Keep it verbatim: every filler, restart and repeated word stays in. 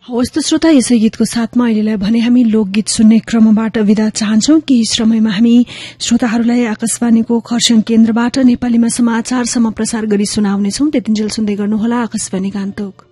हवस् त श्रोता, यसै गीतको साथमा अहिलेलाई भने हामी लोकगीत सुन्ने क्रमबाट विदा चाहन्छौं। केही समयमा हामी श्रोताहरूलाई आकाशवाणीको खरसाङ केन्द्रबाट नेपालीमा समाचारसम्म प्रसार गरी सुनाउनेछौं। त्यतिन्जेल सुन्दै गर्नुहोला आकाशवाणी गान्तोक।